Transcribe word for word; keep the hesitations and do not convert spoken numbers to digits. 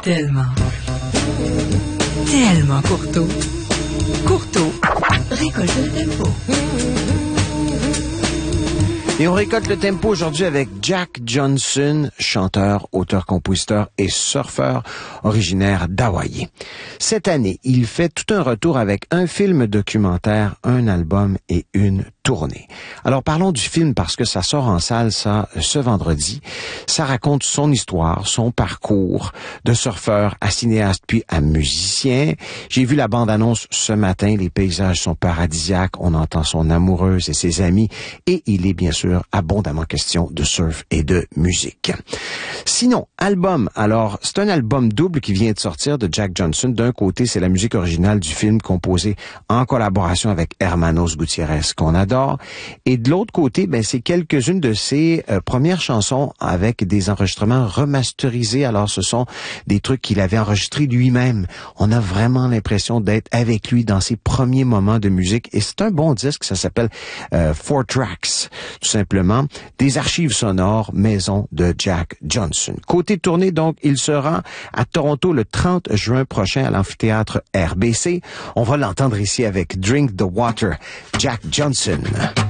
tellement, tellement Courteau. Courteau récolte le tempo. Et on récolte le tempo aujourd'hui avec Jack Johnson, chanteur, auteur, compositeur et surfeur originaire d'Hawaï. Cette année, il fait tout un retour avec un film documentaire, un album et une tournée. Alors parlons du film parce que ça sort en salle ça ce vendredi. Ça raconte son histoire, son parcours de surfeur à cinéaste puis à musicien. J'ai vu la bande-annonce ce matin, les paysages sont paradisiaques, on entend son amoureuse et ses amis et il est bien sûr abondamment question de surf et de musique. Sinon, album, alors c'est un album double qui vient de sortir de Jack Johnson. D'un côté, c'est la musique originale du film composée en collaboration avec Hermanos Gutiérrez qu'on adore, et de l'autre côté, ben c'est quelques-unes de ses euh, premières chansons avec des enregistrements remasterisés. Alors ce sont des trucs qu'il avait enregistrés lui-même. On a vraiment l'impression d'être avec lui dans ses premiers moments de musique et c'est un bon disque, ça s'appelle euh, Four Tracks, tout simplement, des archives sonores maison de Jack Johnson. Côté tournée, donc, il sera à Toronto le trente juin prochain à l'amphithéâtre R B C. On va l'entendre ici avec Drink the Water, Jack Johnson.